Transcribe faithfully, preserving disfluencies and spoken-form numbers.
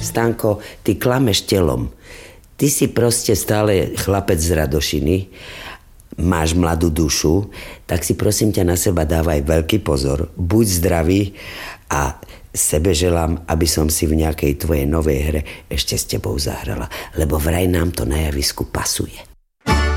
Stanko, ty klameš telom. Ty si proste stále chlapec z Radošiny, máš mladú dušu, tak si prosím ťa na seba dávaj veľký pozor, buď zdravý a sebe želám, aby som si v nejakej tvojej novej hre ešte s tebou zahrala, lebo vraj nám to na javisku pasuje.